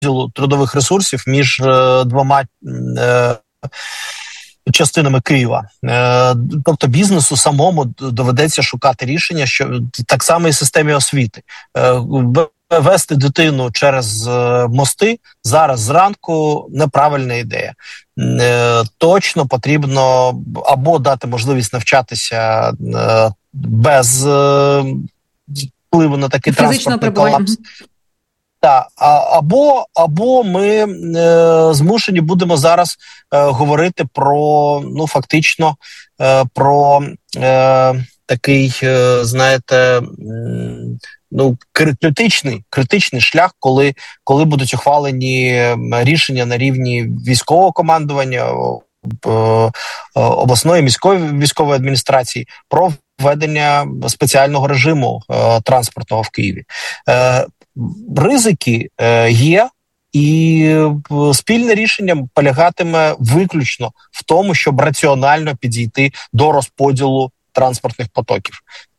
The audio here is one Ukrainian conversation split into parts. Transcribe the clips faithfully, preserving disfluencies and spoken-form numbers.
розподілу трудових ресурсів між е, двома е, частинами Києва. Е, тобто бізнесу самому доведеться шукати рішення, що так само і системі освіти. Е, вести дитину через е, мости зараз зранку неправильна ідея. Е, точно потрібно або дати можливість навчатися е, без е, впливу на такий транспортний колапс. Так, або, або ми е, змушені будемо зараз е, говорити про, ну, фактично, е, про е, такий, е, знаєте, ну, критичний, критичний шлях, коли, коли будуть ухвалені рішення на рівні військового командування, е, обласної, міської військової адміністрації про введення спеціального режиму е, транспортного в Києві. Е, Ризики е, є, і спільне рішення полягатиме виключно в тому, щоб раціонально підійти до розподілу транспортних потоків.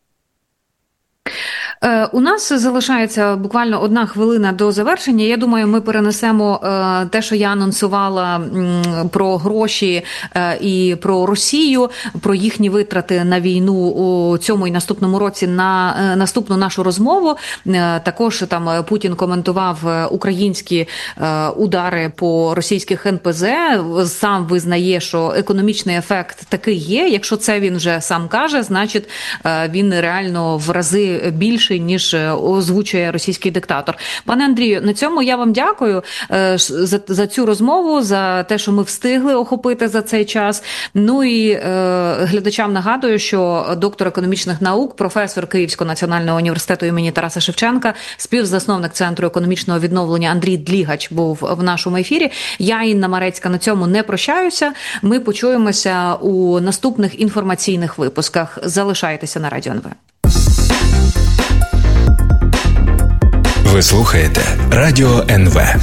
У нас залишається буквально одна хвилина до завершення. Я думаю, ми перенесемо те, що я анонсувала про гроші і про Росію, про їхні витрати на війну у цьому і наступному році на наступну нашу розмову. Також там Путін коментував українські удари по російських ен пе зе. Сам визнає, що економічний ефект такий є. Якщо це він вже сам каже, значить він реально в рази більший, ніж озвучує російський диктатор. Пане Андрію, на цьому я вам дякую за, за цю розмову, за те, що ми встигли охопити за цей час. Ну і е, глядачам нагадую, що доктор економічних наук, професор Київського національного університету імені Тараса Шевченка, співзасновник Центру економічного відновлення Андрій Длігач був в нашому ефірі. Я, Інна Марецька, на цьому не прощаюся. Ми почуємося у наступних інформаційних випусках. Залишайтеся на Радіо ен ве. Ви слухаєте Радіо ен ве.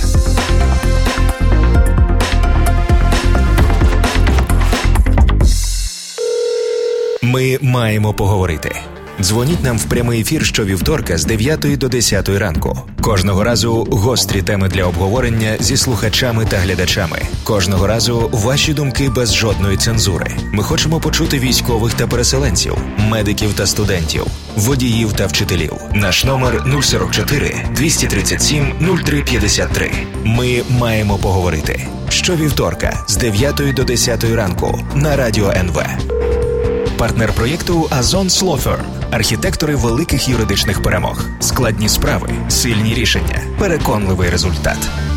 Ми маємо поговорити. Дзвоніть нам в прямий ефір щовівторка з дев'ятої до десятої ранку. Кожного разу гострі теми для обговорення зі слухачами та глядачами. Кожного разу ваші думки без жодної цензури. Ми хочемо почути військових та переселенців, медиків та студентів, водіїв та вчителів. Наш номер нуль сорок чотири двісті тридцять сім нуль три п'ятдесят три. Ми маємо поговорити. Щовівторка з дев'ятої до десятої ранку на Радіо ен ве. Партнер проєкту Azon Law Firm. Архітектори великих юридичних перемог. Складні справи, сильні рішення, переконливий результат.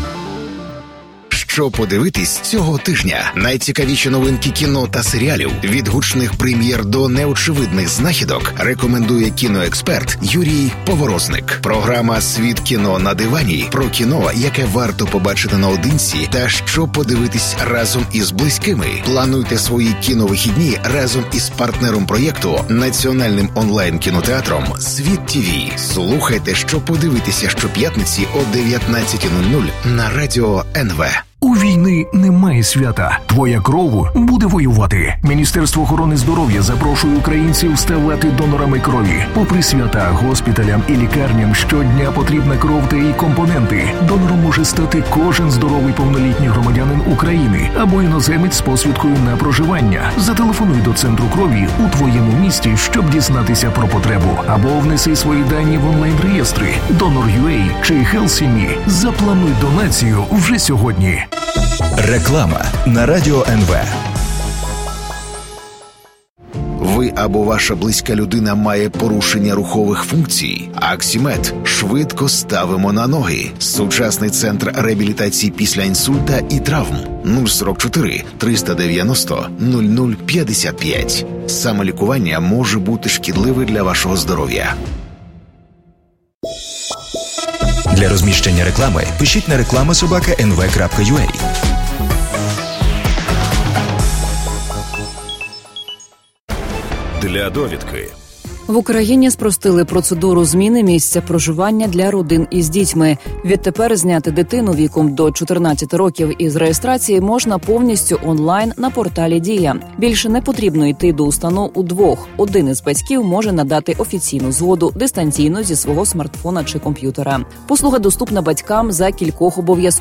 Що подивитись цього тижня? Найцікавіші новинки кіно та серіалів, від гучних прем'єр до неочевидних знахідок, рекомендує кіноексперт Юрій Поворозник. Програма «Світ кіно на дивані» про кіно, яке варто побачити наодинці та що подивитись разом із близькими. Плануйте свої кіновихідні разом із партнером проєкту, національним онлайн-кінотеатром «Світ ТІВІ». Слухайте, що подивитися щоп'ятниці о дев'ятнадцята нуль нуль на Радіо ен ве. У війни немає свята. Твоя кров буде воювати. Міністерство охорони здоров'я запрошує українців ставати донорами крові. Попри свята, госпіталям і лікарням щодня потрібна кров та її компоненти. Донором може стати кожен здоровий повнолітній громадянин України або іноземець з посвідкою на проживання. Зателефонуй до центру крові у твоєму місті, щоб дізнатися про потребу. Або внеси свої дані в онлайн-реєстри Donor.ua чи HealthSimi. Заплануй донацію вже сьогодні. Реклама на Радіо ен ве. Ви або ваша близька людина має порушення рухових функцій? Аксімед. Швидко ставимо на ноги. Сучасний центр реабілітації після інсульта і травм. нуль сорок чотири триста дев'яносто нуль нуль п'ятдесят п'ять. Самолікування може бути шкідливе для вашого здоров'я. Для розміщення реклами пишіть на реклама собака ен ве крапка ю а. Для довідки В Україні спростили процедуру зміни місця проживання для родин із дітьми. Відтепер зняти дитину віком до чотирнадцяти років із реєстрації можна повністю онлайн на порталі «Дія». Більше не потрібно йти до установ удвох. Один із батьків може надати офіційну згоду дистанційно зі свого смартфона чи комп'ютера. Послуга доступна батькам за кількох обов'язкових